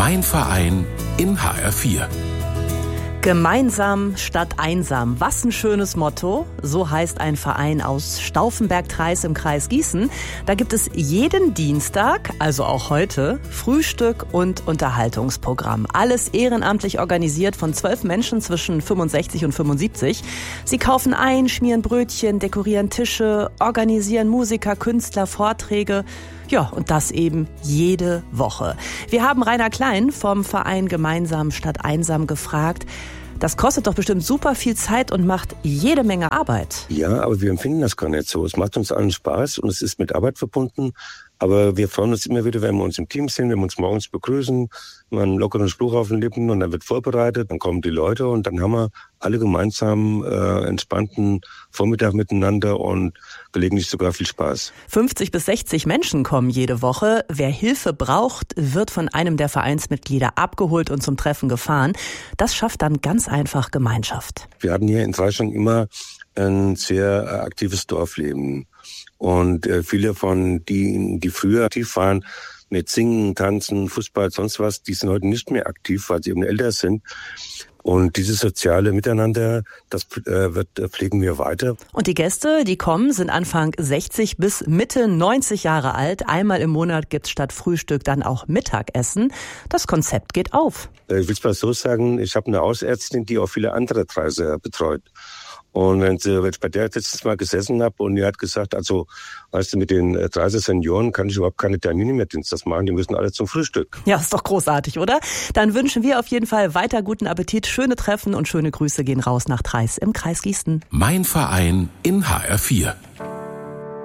Mein Verein in HR4. Gemeinsam statt einsam. Was ein schönes Motto. So heißt ein Verein aus Stauffenberg-Treis im Kreis Gießen. Da gibt es jeden Dienstag, also auch heute, Frühstück und Unterhaltungsprogramm. Alles ehrenamtlich organisiert von 12 Menschen zwischen 65 und 75. Sie kaufen ein, schmieren Brötchen, dekorieren Tische, organisieren Musiker, Künstler, Vorträge. Ja, und das eben jede Woche. Wir haben Rainer Klein vom Verein Gemeinsam statt einsam gefragt. Das kostet doch bestimmt super viel Zeit und macht jede Menge Arbeit. Ja, aber wir empfinden das gar nicht so. Es macht uns allen Spaß und es ist mit Arbeit verbunden. Aber wir freuen uns immer wieder, wenn wir uns im Team sind, wenn wir uns morgens begrüßen, mal einen lockeren Spruch auf den Lippen und dann wird vorbereitet, dann kommen die Leute und dann haben wir alle gemeinsam entspannten Vormittag miteinander und gelegentlich sogar viel Spaß. 50 bis 60 Menschen kommen jede Woche. Wer Hilfe braucht, wird von einem der Vereinsmitglieder abgeholt und zum Treffen gefahren. Das schafft dann ganz einfach Gemeinschaft. Wir hatten hier in Treis schon immer ein sehr aktives Dorfleben. Und viele von denen, die früher aktiv waren, mit Singen, Tanzen, Fußball, sonst was, die sind heute nicht mehr aktiv, weil sie eben älter sind. Und dieses soziale Miteinander, das pflegen wir weiter. Und die Gäste, die kommen, sind Anfang 60 bis Mitte 90 Jahre alt. Einmal im Monat gibt's statt Frühstück dann auch Mittagessen. Das Konzept geht auf. Ich will es mal so sagen, ich habe eine Hausärztin, die auch viele andere Treiser betreut. Und wenn ich bei der letztes Mal gesessen habe und die hat gesagt, also, weißt du, mit den 30 Senioren kann ich überhaupt keine Termine mehr Dienstags machen, die müssen alle zum Frühstück. Ja, ist doch großartig, oder? Dann wünschen wir auf jeden Fall weiter guten Appetit, schöne Treffen und schöne Grüße gehen raus nach Treis im Kreis Gießen. Mein Verein in HR4.